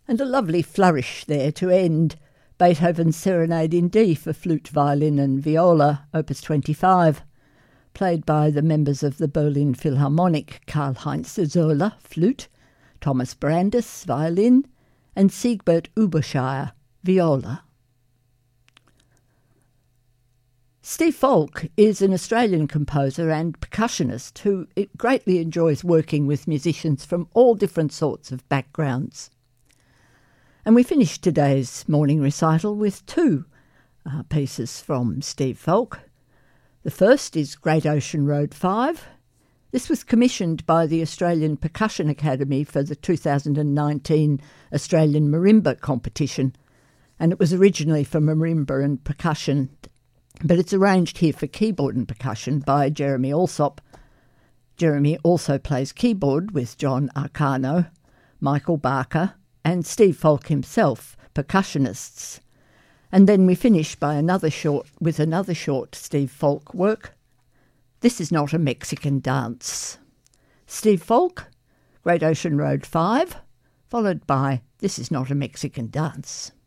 And a lovely flourish there to end Beethoven's Serenade in D for flute, violin and viola, opus 25, played by the members of the Berlin Philharmonic, Karl-Heinz Zoller, flute, Thomas Brandis, violin, and Siegbert Uberscheier, viola. Steve Falk is an Australian composer and percussionist who greatly enjoys working with musicians from all different sorts of backgrounds. And we finished today's morning recital with two pieces from Steve Falk. The first is Great Ocean Road 5. This was commissioned by the Australian Percussion Academy for the 2019 Australian Marimba competition, and it was originally for marimba and percussion, but it's arranged here for keyboard and percussion by Jeremy Alsop. Jeremy also plays keyboard with John Arcano, Michael Barker and Steve Falk himself, percussionists. And then we finish by another short Steve Falk work. This is Not a Mexican Dance. Steve Falk, Great Ocean Road 5, followed by This Is Not a Mexican Dance.